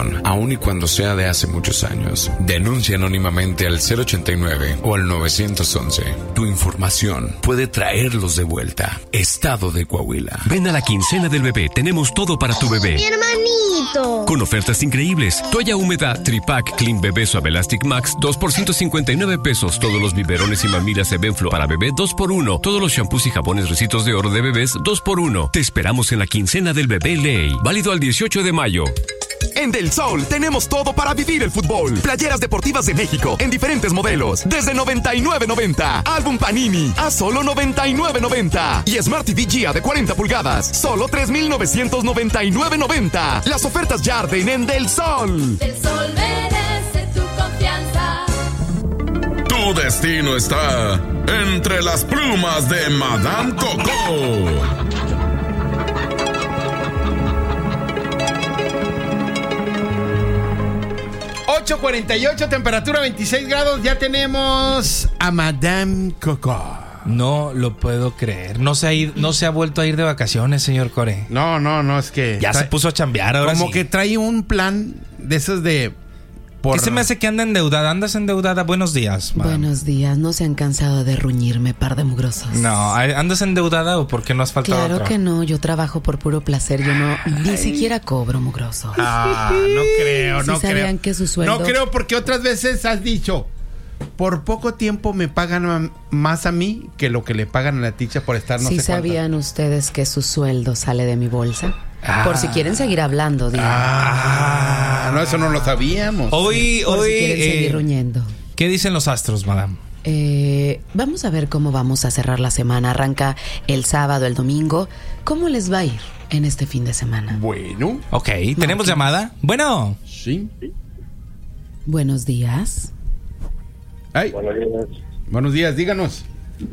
información, aun y cuando sea de hace muchos años. Denuncia anónimamente al 089 o al 911. Tu información puede traerlos de vuelta. Estado de Coahuila. Ven a la quincena del bebé. Tenemos todo para tu bebé. ¡Mi hermanito! Con ofertas increíbles. Toalla húmeda Tripack Clean Bebé Suave Elastic Max 2 por 159 pesos. Todos los biberones y mamilas Evenflo para bebé 2x1. Todos los shampoos y jabones Recitos de Oro de bebés 2x1. Te esperamos en la quincena del bebé Ley. Válido al 18 de mayo. En Del Sol tenemos todo para vivir el fútbol. Playeras deportivas de México en diferentes modelos. Desde $99.90. Álbum Panini a solo $99.90. Y Smart TV Gia de 40 pulgadas. Solo $3,999.90. Las ofertas ya arden en Del Sol. Del Sol merece tu confianza. Tu destino está entre las plumas de Madame Coco. 8:48, temperatura 26 grados. Ya tenemos a Madame Coco. No lo puedo creer. No se ha vuelto a ir de vacaciones, señor Core. No, es que... Ya se puso a chambear ahora. Como sí. que trae un plan de esos de... ¿Qué se me hace que anda endeudada? ¿Andas endeudada? Buenos días, madame. Buenos días. ¿No se han cansado de ruñirme, par de mugrosos? No, ¿andas endeudada o por qué no has faltado? Claro que no. Yo trabajo por puro placer. Yo ni siquiera cobro, mugrosos. No creo. ¿Sabían que su sueldo? No creo, porque otras veces has dicho... Por poco tiempo me pagan más a mí que lo que le pagan a la ticha por estar no sé cuánto. ¿Sabían ustedes que su sueldo sale de mi bolsa? Por si quieren seguir hablando, digo. No, eso no lo sabíamos. Hoy, si quieren seguir ruñendo. ¿Qué dicen los astros, madame? Vamos a ver cómo vamos a cerrar la semana. Arranca el sábado, el domingo. ¿Cómo les va a ir en este fin de semana? Bueno. Ok, ¿tenemos llamada? Bueno. Sí. Buenos días. Ay. Buenos días, díganos.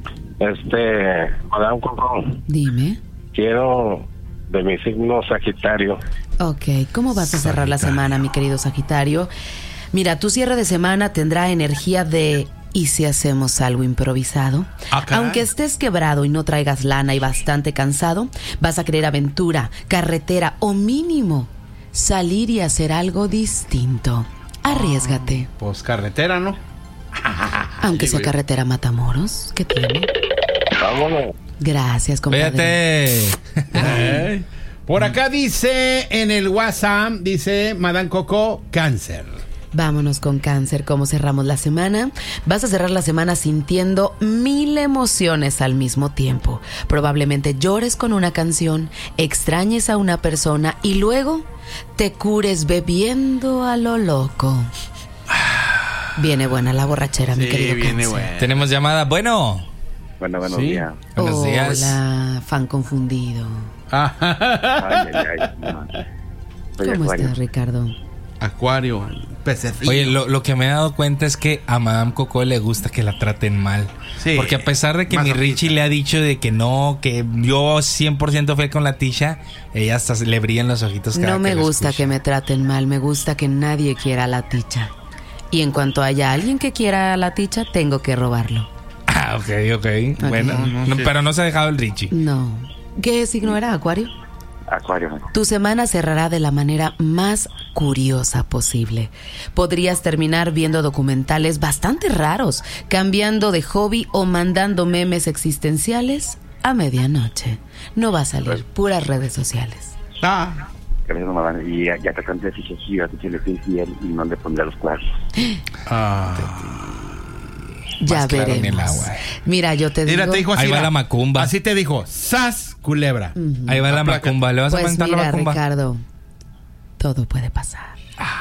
Madame Coco. Dime. Quiero de mi signo Sagitario. Ok, ¿cómo vas a cerrar la semana, mi querido Sagitario? Mira, tu cierre de semana tendrá energía de... ¿Y si hacemos algo improvisado? Aunque estés quebrado y no traigas lana y bastante cansado, vas a querer aventura, carretera o mínimo salir y hacer algo distinto. Arriésgate. Pues carretera, ¿no? Aunque sea carretera Matamoros, ¿qué tiene? Vámonos. Gracias, compadre. Vete. Por acá dice en el WhatsApp, dice Madame Coco, Cáncer. Vámonos con Cáncer. ¿Cómo cerramos la semana? Vas a cerrar la semana sintiendo 1000 emociones al mismo tiempo. Probablemente llores con una canción, extrañes a una persona y luego te cures bebiendo a lo loco. Viene buena la borrachera, mi querido Cáncer. Buena. Tenemos llamada. Buenos Buenos ¿Sí? días. Buenos días. Hola, fan confundido. Ay. ¿Cómo estás, Ricardo? Acuario, pececillo. Oye, lo que me he dado cuenta es que a Madame Coco le gusta que la traten mal. Sí. Porque a pesar de que mi Richie le ha dicho de que no, que yo 100% fue con la Tisha, ella hasta le brillan los ojitos cada No me que lo gusta escucha. que me traten mal, me gusta que nadie quiera a la ticha. Y en cuanto haya alguien que quiera a la ticha, tengo que robarlo. Ah, ok. Bueno, sí. pero no se ha dejado el Richie. No. ¿Qué signo era, Acuario? Acuario. Tu semana cerrará de la manera más curiosa posible. Podrías terminar viendo documentales bastante raros, cambiando de hobby o mandando memes existenciales a medianoche. No va a salir, puras redes sociales. Gracias, mamá. Y ya te canté si le fui fiel y no le pondré los cuernos. Ya Más claro en el veremos. agua. Mira, yo te digo... Mira, te dijo así. Ahí va la macumba. Así te dijo, ¡sas, culebra! Ahí va la macumba. ¿Le vas a Pues aventar la mira, macumba? Ricardo, todo puede pasar.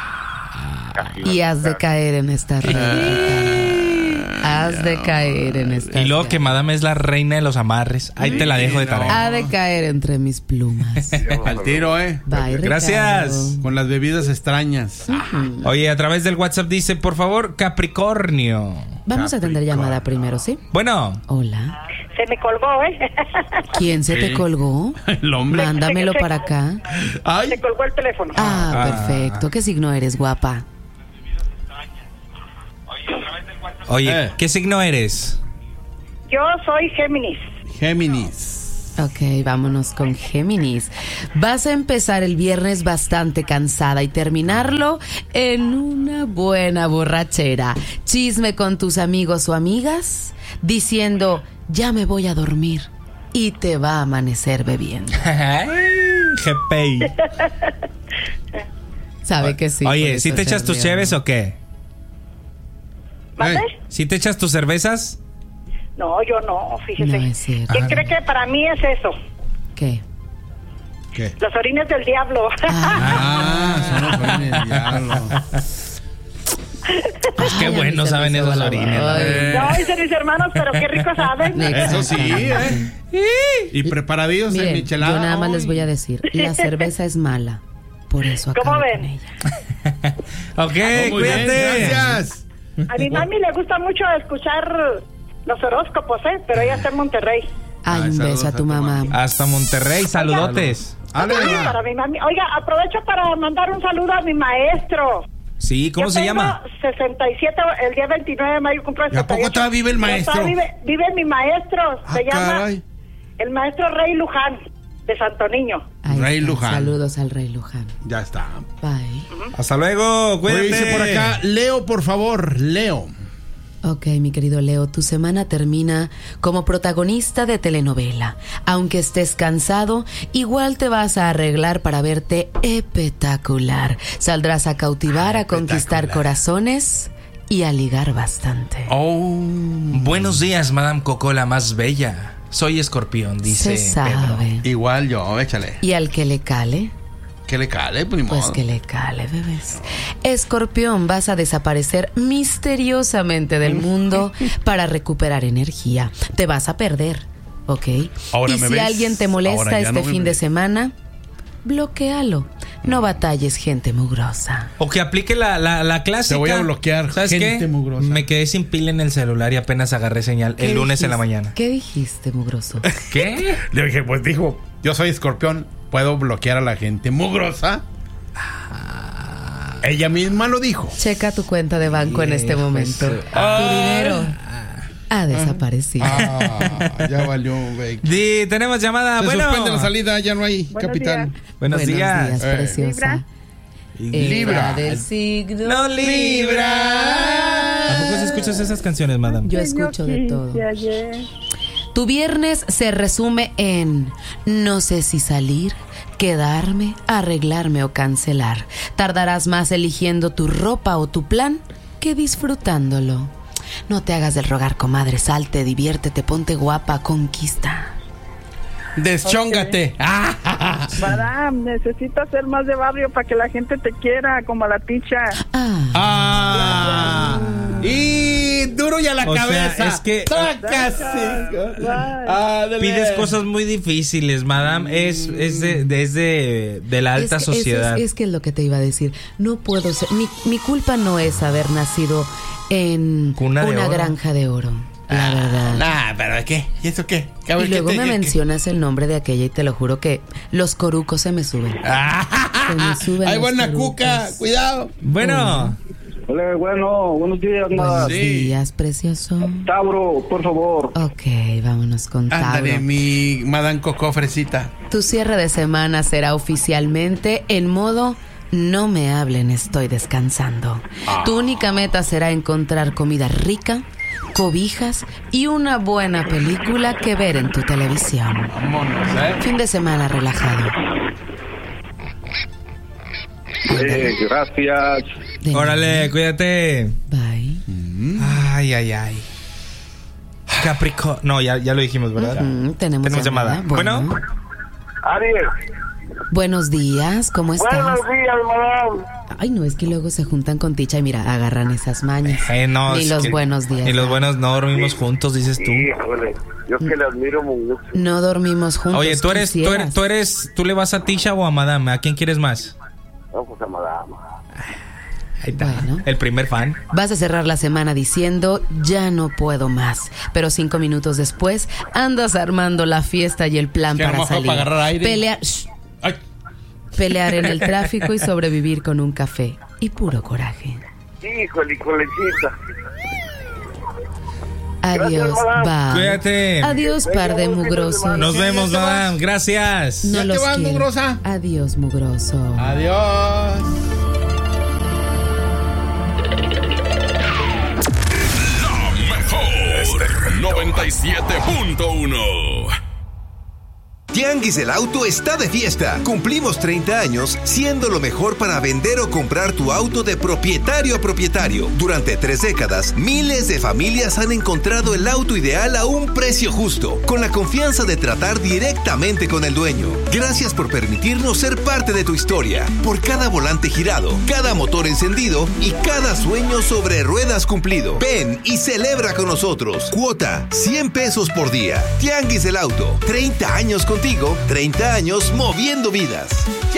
Y has de caer en esta red, Ricardo. Has de caer en esta Y luego red. que Madame es la reina de los amarres. Ahí te la dejo de tarea. Ha de caer entre mis plumas. Al tiro, Bye, Ricardo. Gracias. Con las bebidas extrañas. Oye, a través del WhatsApp dice, por favor, Capricornio. Vamos a atender llamada primero, ¿sí? Bueno. Hola. Se me colgó, ¿Quién se te colgó? El hombre. Mándamelo para acá. Ay. Se colgó el teléfono. Perfecto. ¿Qué signo eres, guapa? Oye, ¿qué signo eres? Yo soy Géminis. Géminis. Ok, vámonos con Géminis. Vas a empezar el viernes bastante cansada y terminarlo en una buena borrachera. Chisme con tus amigos o amigas, diciendo, ya me voy a dormir. Y te va a amanecer bebiendo. GPI. Sabe que sí. Oye, ¿sí te echas tus cheves o qué? ¿Mande? ¿Sí te echas tus cervezas? No, yo no, fíjese. No es cierto. ¿Qué cree que para mí es eso? ¿Qué? ¿Qué? Los orines del diablo. Son los orines del diablo. Pues qué bueno saben esos orines. No, dicen mis hermanos, pero qué rico saben. Eso sí, Y preparadillos en Miren, michelada. yo nada más les voy a decir, la cerveza es mala. Por eso acabo ¿Cómo con ven? ella. Ok, Muy bien, cuídate. gracias. A mi mami le gusta mucho escuchar los horóscopos, pero ella está en Monterrey. Ay, un beso a tu mamá. Hasta Monterrey, saludotes. Ale, Sí, va. para mi mami. Oiga, aprovecho para mandar un saludo a mi maestro. Sí, ¿cómo Yo se tengo llama? 67, el día 29 de mayo cumple ¿Y a poco 68. todavía vive el maestro? Todavía vive mi maestro. Se llama Caray. el maestro Rey Luján, de Santo Niño. Ahí Rey está. Luján. Saludos al Rey Luján. Ya está. Bye. Hasta luego, cuídate. Oye, dice por acá, Leo, por favor, Leo. Ok, mi querido Leo, tu semana termina como protagonista de telenovela. Aunque estés cansado, igual te vas a arreglar para verte espectacular. Saldrás a cautivar, a conquistar corazones y a ligar bastante. Buenos días, Madame Coco, la más bella. Soy Escorpión, dice Se sabe. Pedro. Igual yo, échale. Y al que le cale, Que le cale, pues ni pues modo. que le cale, bebés. Escorpión, vas a desaparecer misteriosamente del mundo para recuperar energía. Te vas a perder, ¿ok? Ahora Y me si ves, alguien te molesta ahora ya este no me fin de ves. semana, bloquéalo. No batalles, gente mugrosa. O que aplique la clásica. Te voy a bloquear, ¿Sabes gente qué? mugrosa. Me quedé sin pila en el celular y apenas agarré señal ¿Qué el lunes en la dijiste? mañana. ¿Qué dijiste, mugroso? ¿Qué? Le dije, pues dijo, yo soy Escorpión, ¿puedo bloquear a la gente mugrosa? Ella misma lo dijo. Checa tu cuenta de banco en este momento. Tu dinero ha desaparecido. Ya valió, güey. Tenemos llamada. Se bueno. suspende la salida, ya no hay, Buenos capitán. Buenos días. preciosa. Libra. Era del signo No, Libra. ¿A poco escuchas esas canciones, madame? Yo escucho de todo. Tu viernes se resume en no sé si salir, quedarme, arreglarme o cancelar. Tardarás más eligiendo tu ropa o tu plan que disfrutándolo. No te hagas del rogar, comadre. Salte, diviértete, ponte guapa, conquista. Deschóngate. Madame, necesitas ser más de barrio para que la gente te quiera, como a la ticha. Y duro y a la O sea, cabeza. es que- Ándale. Pides cosas muy difíciles, madame. Es de la alta Es- sociedad. Es que es lo que te iba a decir. No puedo ser. Mi culpa no es haber nacido en Cuna de una oro. granja de oro. La verdad. Nah, pero ¿qué? ¿Y eso qué? A ver, Y luego ¿qué me mencionas el nombre de aquella y te lo juro que los corucos se me suben. Se me suben ¡Ay, los buena corucos. cuca! ¡Cuidado! Bueno, Hola, buenos días, Buenos Sí. días, precioso. Tauro, por favor. Ok, vámonos con Ándale, Tauro. mi Madame Coco fresita. Tu cierre de semana será oficialmente en modo no me hablen, estoy descansando. Tu única meta será encontrar comida rica, cobijas y una buena película que ver en tu televisión. Vámonos, Fin de semana relajado. Gracias. De órale, cuídate. Bye. Ay, ay, ay. Capricornio. No, ya lo dijimos, ¿verdad? Tenemos llamada. Bueno. Aries. Buenos días, ¿cómo estás? días, madame. Ay, no, es que luego se juntan con Ticha y mira, agarran esas mañas. No, Ni es los que- buenos días. Ni los buenos no dormimos juntos, dices tú. Híjole, yo que le admiro mucho. No dormimos juntos. Oye, tú le vas a Tisha o a Madame. ¿A quién quieres más? No, pues a madame. Ahí está. Bueno. El primer fan. Vas a cerrar la semana diciendo, ya no puedo más. Pero 5 minutos después, andas armando la fiesta y el plan Que para nomás fue salir. para agarrar aire. Ay, Pelear en el tráfico y sobrevivir con un café. Y puro coraje. Híjole, colecita. Adiós, bye. Cuídate. Adiós, par de mugrosos. Nos vemos, madame. Gracias. No ¿Ya los te vas, quiero. mugrosa? Adiós, mugroso. Adiós. La mejor 97.1. Tianguis del Auto está de fiesta. Cumplimos 30 años siendo lo mejor para vender o comprar tu auto de propietario a propietario. Durante 3 décadas, miles de familias han encontrado el auto ideal a un precio justo, con la confianza de tratar directamente con el dueño. Gracias por permitirnos ser parte de tu historia. Por cada volante girado, cada motor encendido y cada sueño sobre ruedas cumplido. Ven y celebra con nosotros. Cuota, 100 pesos por día. Tianguis del Auto, 30 años contigo, 30 años moviendo vidas.